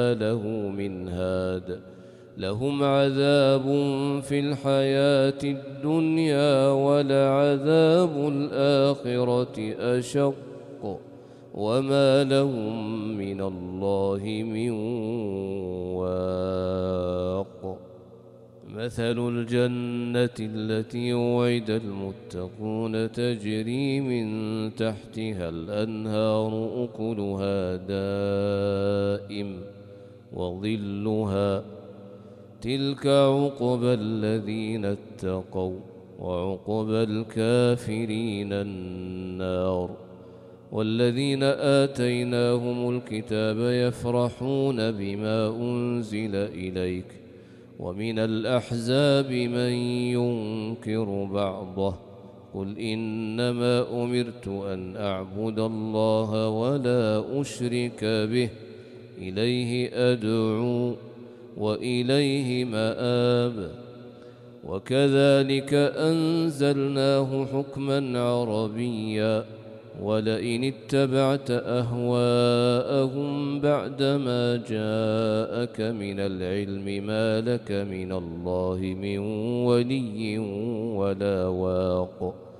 له من هاد لهم عذاب في الحياة الدنيا ولعذاب الآخرة أشق وما لهم من الله من واق. مثل الجنة التي وعد المتقون تجري من تحتها الأنهار أكلها دائم وظلها تلك عقبى الذين اتقوا وعقبى الكافرين النار. والذين آتيناهم الكتاب يفرحون بما أنزل إليك ومن الأحزاب من ينكر بعضه قل إنما أمرت أن أعبد الله ولا أشرك به إليه أدعو وإليه مآب. وكذلك أنزلناه حكما عربيا ولئن اتبعت أهواءهم بعدما جاءك من العلم ما لك من الله من ولي ولا واق.